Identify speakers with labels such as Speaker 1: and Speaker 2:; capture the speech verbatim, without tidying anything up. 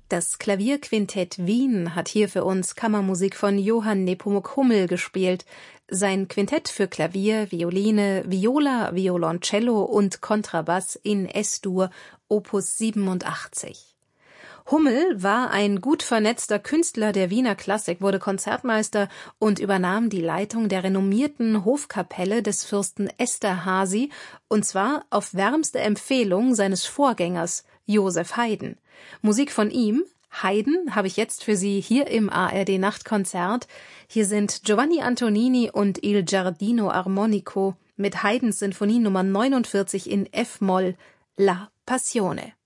Speaker 1: Das Klavierquintett Wien hat hier für uns Kammermusik von Johann Nepomuk Hummel gespielt. Sein Quintett für Klavier, Violine, Viola, Violoncello und Kontrabass in S-Dur, Opus siebenundachtzig. Hummel war ein gut vernetzter Künstler der Wiener Klassik, wurde Konzertmeister und übernahm die Leitung der renommierten Hofkapelle des Fürsten Esterházy, und zwar auf wärmste Empfehlung seines Vorgängers Joseph Haydn. Musik von ihm, Haydn, habe ich jetzt für Sie hier im A R D-Nachtkonzert. Hier sind Giovanni Antonini und Il Giardino Armonico mit Haydns Sinfonie Nummer neunundvierzig in F-Moll, La Passione.